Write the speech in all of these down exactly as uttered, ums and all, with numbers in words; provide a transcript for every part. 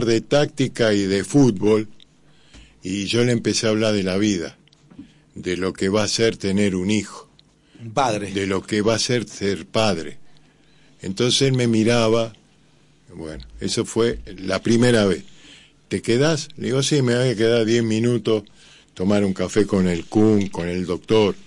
hablar de táctica y de fútbol, y yo le empecé a hablar de la vida, de lo que va a ser tener un hijo, un padre, de lo que va a ser ser padre. Entonces él me miraba, bueno, eso fue la primera vez. ¿Te quedás? Le digo, sí, me voy a quedar diez minutos, tomar un café con el Kun, con el doctor.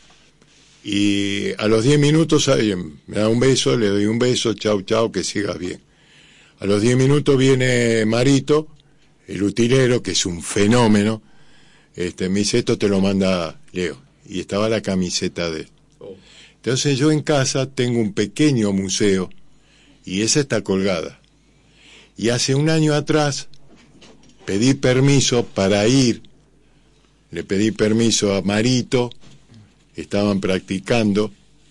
Y a los diez minutos alguien me da un beso, le doy un beso, chau, chau, que sigas bien. A los diez minutos viene Marito, el utilero, que es un fenómeno, este, me dice, esto te lo manda Leo. Y estaba la camiseta de él. Entonces yo en casa tengo un pequeño museo, y esa está colgada. Y hace un año atrás pedí permiso para ir, le pedí permiso a Marito, estaban practicando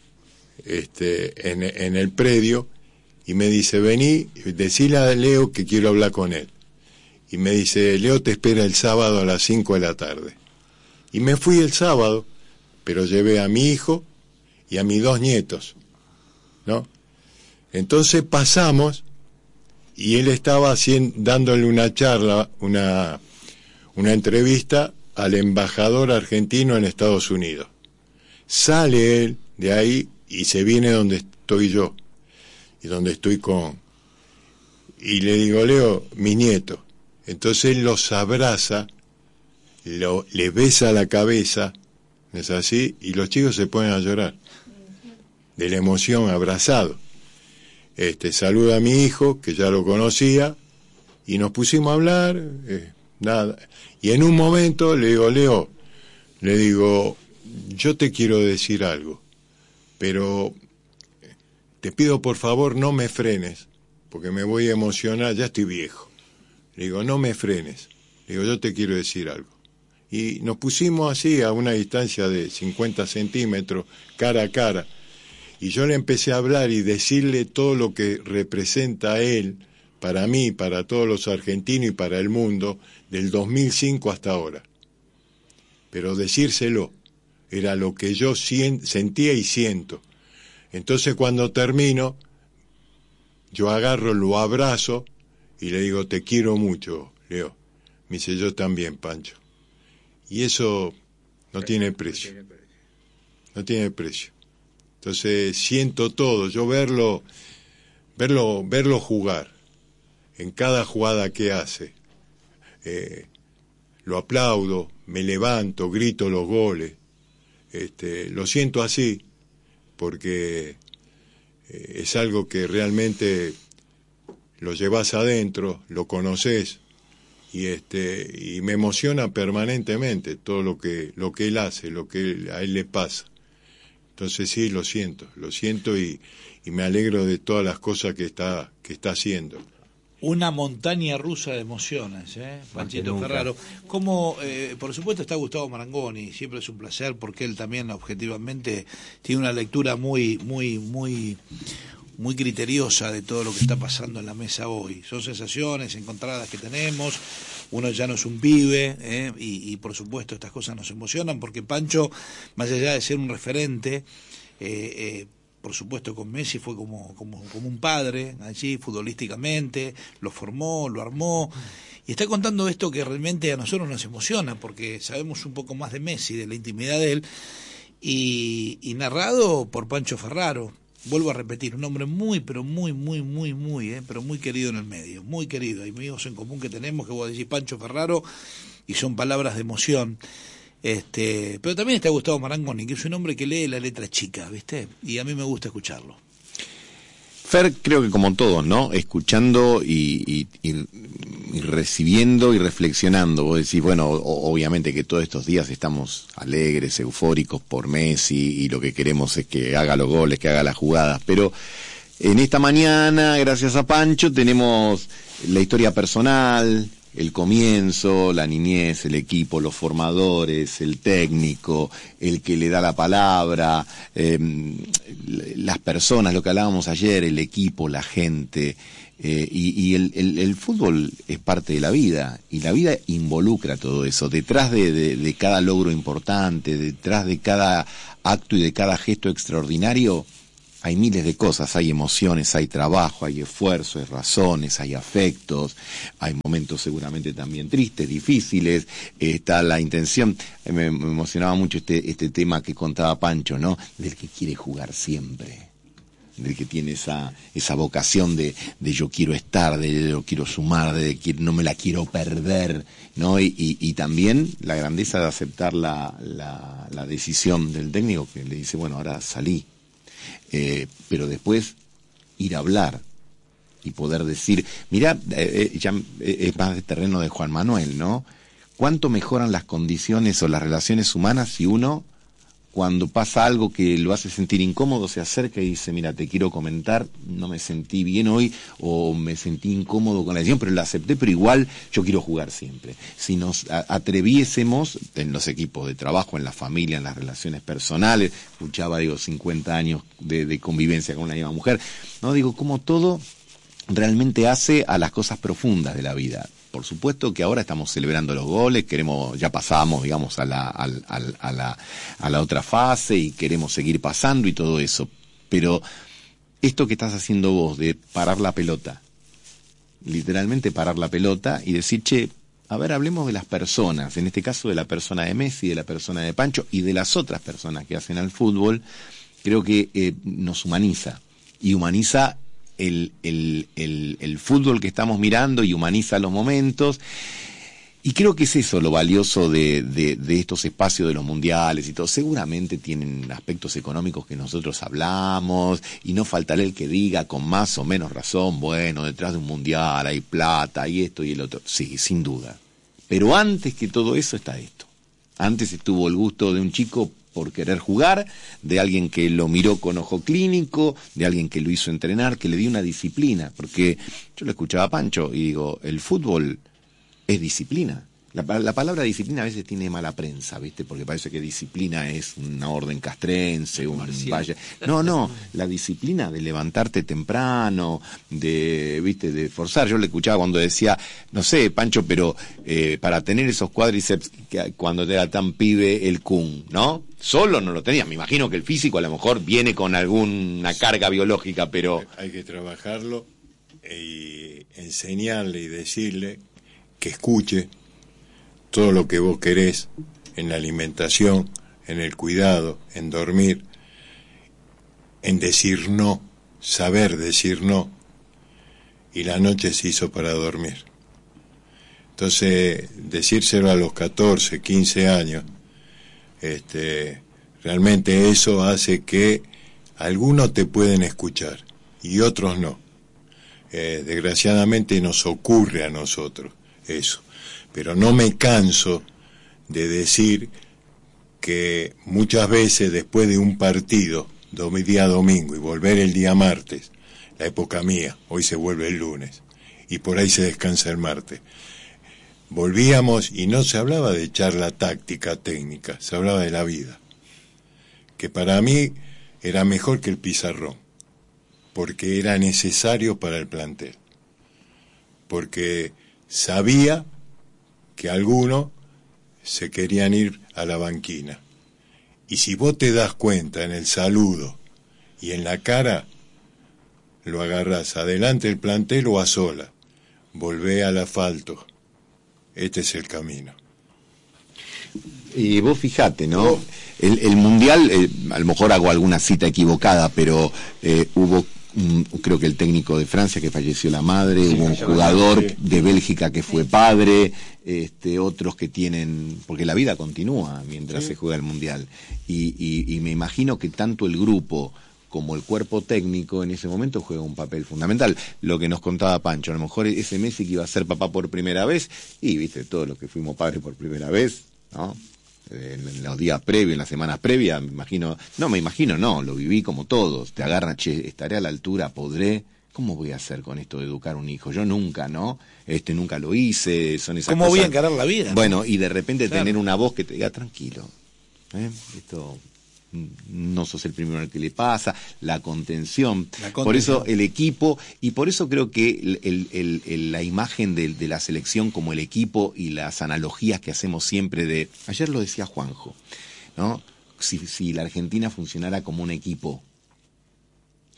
este, en, en el predio, y me dice, vení, decile a Leo que quiero hablar con él. Y me dice, Leo te espera el sábado a las cinco de la tarde. Y me fui el sábado, pero llevé a mi hijo y a mis dos nietos, ¿no? Entonces pasamos, y él estaba haciendo, dándole una charla, una, una entrevista al embajador argentino en Estados Unidos. Sale él de ahí y se viene donde estoy yo, y donde estoy con... Y le digo, Leo, mi nieto. Entonces él los abraza, lo, le besa la cabeza, es así, y los chicos se ponen a llorar, de la emoción, abrazado. Este, saluda a mi hijo, que ya lo conocía, y nos pusimos a hablar, eh, nada. Y en un momento le digo, Leo, le digo, yo te quiero decir algo, pero te pido por favor no me frenes, porque me voy a emocionar, ya estoy viejo. Le digo, no me frenes, le digo, yo te quiero decir algo. Y nos pusimos así a una distancia de cincuenta centímetros, cara a cara, y yo le empecé a hablar y decirle todo lo que representa él, para mí, para todos los argentinos y para el mundo, del dos mil cinco hasta ahora. Pero decírselo era lo que yo sien- sentía y siento. Entonces cuando termino, yo agarro, lo abrazo y le digo, te quiero mucho, Leo. Me dice, yo también, Pancho. Y eso no tiene precio. No tiene precio. Entonces siento todo, yo verlo, verlo, verlo jugar, en cada jugada que hace, eh, lo aplaudo, me levanto, grito los goles, este, lo siento así, porque eh, es algo que realmente lo llevas adentro, lo conoces, y este, y me emociona permanentemente todo lo que, lo que él hace, lo que él, a él le pasa. Entonces sí, lo siento, lo siento y, y me alegro de todas las cosas que está, que está haciendo. Una montaña rusa de emociones, ¿eh? Panchito Ferraro. Como, eh, por supuesto, está Gustavo Marangoni, siempre es un placer porque él también, objetivamente, tiene una lectura muy, muy, muy, muy criteriosa de todo lo que está pasando en la mesa hoy. Son sensaciones encontradas que tenemos, uno ya no es un pibe, ¿eh? y, y por supuesto estas cosas nos emocionan porque Pancho, más allá de ser un referente, eh, eh, por supuesto con Messi fue como, como, como un padre allí futbolísticamente, lo formó, lo armó, y está contando esto que realmente a nosotros nos emociona porque sabemos un poco más de Messi, de la intimidad de él, y, y narrado por Pancho Ferraro. Vuelvo a repetir, un hombre muy, pero muy, muy, muy, muy, eh, pero muy querido en el medio, muy querido. Hay amigos en común que tenemos, que vos decís Pancho Ferraro, y son palabras de emoción. Este, pero también está Gustavo Marangoni, que es un hombre que lee la letra chica, ¿viste? Y a mí me gusta escucharlo. Fer, creo que como todos, ¿no? Escuchando y, y, y, y recibiendo y reflexionando. Vos decís, bueno, o, obviamente que todos estos días estamos alegres, eufóricos por Messi y lo que queremos es que haga los goles, que haga las jugadas. Pero en esta mañana, gracias a Pancho, tenemos la historia personal, el comienzo, la niñez, el equipo, los formadores, el técnico, el que le da la palabra, eh, las personas, lo que hablábamos ayer, el equipo, la gente, eh, y, y el, el, el fútbol es parte de la vida, y la vida involucra todo eso. Detrás de, de, de cada logro importante, detrás de cada acto y de cada gesto extraordinario, hay miles de cosas, hay emociones, hay trabajo, hay esfuerzo, hay razones, hay afectos, hay momentos seguramente también tristes, difíciles, eh, está la intención, eh, me, me emocionaba mucho este, este tema que contaba Pancho, ¿no? Del que quiere jugar siempre, del que tiene esa, esa vocación de, de yo quiero estar, de yo quiero sumar, de que no me la quiero perder, ¿no? Y, y, y también la grandeza de aceptar la, la, la decisión del técnico que le dice, bueno, ahora salí. Eh, pero después ir a hablar y poder decir, mira, eh, ya es más de terreno de Juan Manuel, ¿no? ¿Cuánto mejoran las condiciones o las relaciones humanas si uno, cuando pasa algo que lo hace sentir incómodo, se acerca y dice, mira, te quiero comentar, no me sentí bien hoy, o me sentí incómodo con la decisión, pero la acepté, pero igual yo quiero jugar siempre. Si nos atreviésemos, en los equipos de trabajo, en la familia, en las relaciones personales, escuchaba, digo, cincuenta años de, de convivencia con una misma mujer, no digo, como todo realmente hace a las cosas profundas de la vida. Por supuesto que ahora estamos celebrando los goles, queremos, ya pasamos, digamos, a la, a, a, a la, a la otra fase y queremos seguir pasando y todo eso. Pero esto que estás haciendo vos de parar la pelota, literalmente parar la pelota y decir, che, a ver, hablemos de las personas, en este caso de la persona de Messi, de la persona de Pancho y de las otras personas que hacen al fútbol, creo que eh, nos humaniza y humaniza El, el, el, el fútbol que estamos mirando y humaniza los momentos, y creo que es eso lo valioso de, de, de estos espacios de los mundiales y todo. Seguramente tienen aspectos económicos que nosotros hablamos y no faltará el que diga con más o menos razón, bueno, detrás de un mundial hay plata, hay esto y el otro, sí, sin duda, pero antes que todo eso está esto. Antes estuvo el gusto de un chico por querer jugar, de alguien que lo miró con ojo clínico, de alguien que lo hizo entrenar, que le dio una disciplina, porque yo lo escuchaba a Pancho y digo, el fútbol es disciplina. La, la palabra disciplina a veces tiene mala prensa, ¿viste? Porque parece que disciplina es una orden castrense, un valle. No, no, la disciplina de levantarte temprano, de, ¿viste? De forzar. Yo le escuchaba cuando decía, no sé, Pancho, pero eh, para tener esos cuádriceps que cuando era tan pibe el Kun, ¿no? Solo no lo tenía. Me imagino que el físico a lo mejor viene con alguna carga biológica, pero hay que trabajarlo y enseñarle y decirle que escuche todo lo que vos querés en la alimentación, en el cuidado, en dormir, en decir no, saber decir no, y la noche se hizo para dormir. Entonces, decírselo a los catorce, quince años, este, realmente eso hace que algunos te pueden escuchar y otros no. Eh, desgraciadamente nos ocurre a nosotros eso. Pero no me canso de decir que muchas veces después de un partido, día domingo y volver el día martes, la época mía, hoy se vuelve el lunes, y por ahí se descansa el martes, volvíamos y no se hablaba de charla táctica, técnica, se hablaba de la vida, que para mí era mejor que el pizarrón, porque era necesario para el plantel, porque sabía que algunos se querían ir a la banquina. Y si vos te das cuenta en el saludo y en la cara, lo agarrás adelante el plantel o a sola. Volvé al asfalto. Este es el camino. Y vos fijate, ¿no? El, el Mundial, eh, a lo mejor hago alguna cita equivocada, pero eh, hubo... creo que el técnico de Francia que falleció la madre, sí, hubo un jugador sí. de Bélgica que fue padre, este, otros que tienen, porque la vida continúa mientras sí. se juega el Mundial, y, y, y me imagino que tanto el grupo como el cuerpo técnico en ese momento juega un papel fundamental. Lo que nos contaba Pancho, a lo mejor ese Messi que iba a ser papá por primera vez, y viste, todos los que fuimos padres por primera vez, ¿no? En los días previos, en las semanas previas, me imagino, no me imagino, no, lo viví como todos, te agarran, che, estaré a la altura, podré, ¿cómo voy a hacer con esto de educar un hijo? Yo nunca, ¿no? Este, nunca lo hice, son esas ¿Cómo cosas. voy a encarar la vida? Bueno, y de repente claro. tener una voz que te diga, tranquilo, ¿eh? Esto... no sos el primero al que le pasa, la contención. la contención, por eso el equipo, y por eso creo que el, el, el, el, la imagen de, de la selección como el equipo y las analogías que hacemos siempre de, ayer lo decía Juanjo, ¿no? Si, si la Argentina funcionara como un equipo,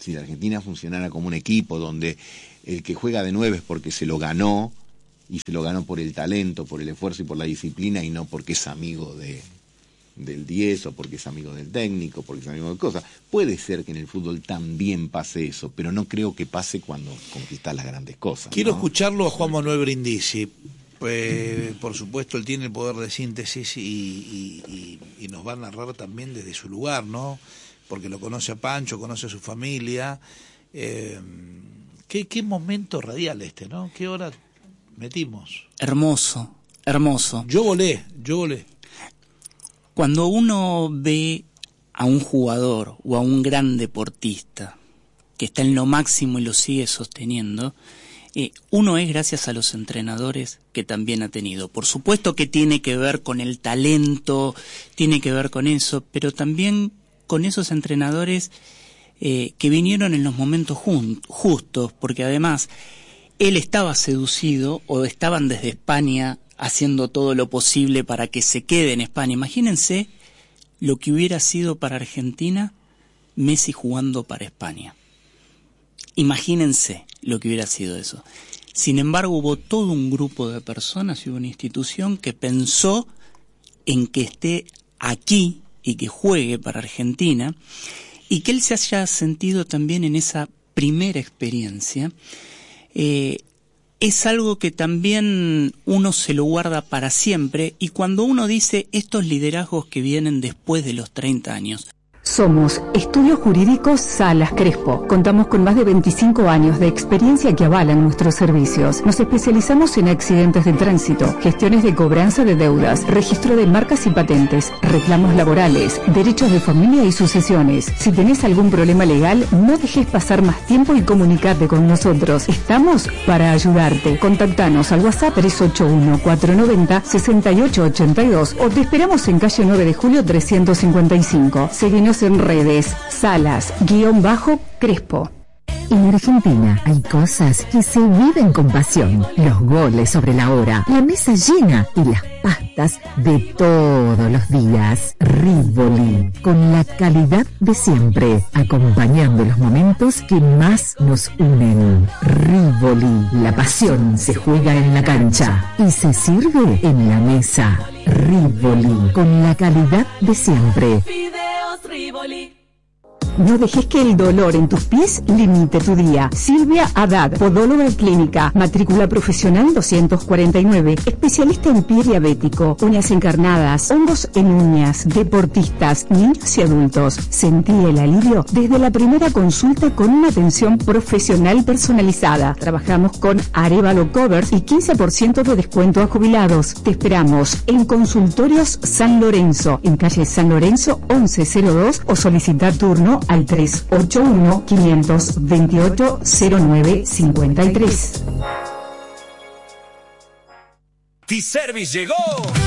si la Argentina funcionara como un equipo donde el que juega de nueve es porque se lo ganó, y se lo ganó por el talento, por el esfuerzo y por la disciplina, y no porque es amigo de del diez, o porque es amigo del técnico, porque es amigo de cosas. Puede ser que en el fútbol también pase eso, pero no creo que pase cuando conquistas las grandes cosas. Quiero ¿no? escucharlo a Juan Manuel Brindisi. Eh, por supuesto, él tiene el poder de síntesis y, y, y, y nos va a narrar también desde su lugar, ¿no? Porque lo conoce a Pancho, conoce a su familia. Eh, ¿qué, qué momento radial este, ¿no? ¿Qué hora metimos? Hermoso, hermoso. Yo volé, yo volé. Cuando uno ve a un jugador o a un gran deportista que está en lo máximo y lo sigue sosteniendo, eh, uno es gracias a los entrenadores que también ha tenido. Por supuesto que tiene que ver con el talento, tiene que ver con eso, pero también con esos entrenadores eh, que vinieron en los momentos jun- justos, porque además él estaba seducido, o estaban desde España haciendo todo lo posible para que se quede en España. Imagínense lo que hubiera sido para Argentina Messi jugando para España. Imagínense lo que hubiera sido eso. Sin embargo, hubo todo un grupo de personas y una institución que pensó en que esté aquí y que juegue para Argentina, y que él se haya sentido también en esa primera experiencia. Eh, es algo que también uno se lo guarda para siempre, y cuando uno dice estos liderazgos que vienen después de los treinta años. Somos Estudios Jurídicos Salas Crespo. Contamos con más de veinticinco años de experiencia que avalan nuestros servicios. Nos especializamos en accidentes de tránsito, gestiones de cobranza de deudas, registro de marcas y patentes, reclamos laborales, derechos de familia y sucesiones. Si tenés algún problema legal, no dejes pasar más tiempo y comunicate con nosotros. Estamos para ayudarte. Contactanos al WhatsApp tres ocho uno, cuatro nueve cero, seis ocho ocho dos o te esperamos en calle nueve de julio trescientos cincuenta y cinco. Seguinos en redes, Salas, guión bajo, Crespo. En Argentina hay cosas que se viven con pasión. Los goles sobre la hora, la mesa llena y las pastas de todos los días. Rivoli, con la calidad de siempre, acompañando los momentos que más nos unen. Rivoli, la pasión se juega en la cancha y se sirve en la mesa. Rivoli, con la calidad de siempre. Fideos Rivoli. No dejes que el dolor en tus pies limite tu día. Silvia Haddad, podóloga clínica, matrícula profesional doscientos cuarenta y nueve, especialista en pie diabético, uñas encarnadas, hongos en uñas, deportistas, niños y adultos. Sentí el alivio desde la primera consulta con una atención profesional personalizada. Trabajamos con Arevalo Covers y quince por ciento de descuento a jubilados. Te esperamos en Consultorios San Lorenzo, en calle San Lorenzo once cero dos, o solicita turno al tres ocho uno, cinco dos ocho, cero nueve cinco tres. T-Service llegó.